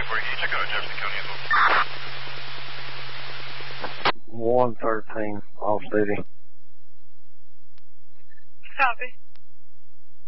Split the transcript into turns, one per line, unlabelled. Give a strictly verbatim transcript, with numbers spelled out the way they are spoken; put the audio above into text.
for you. Can you check out Jefferson County as well?
one thirteen, off duty.
Copy.